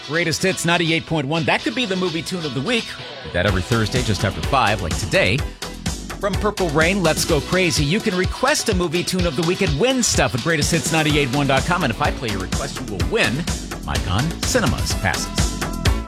Greatest Hits 98.1. That could be the movie tune of the week. Do that every Thursday just after 5, like today. From Purple Rain, Let's Go Crazy. You can request a movie tune of the week and win stuff at greatesthits981.com. And if I play your request, you will win Mike on Cinemas passes.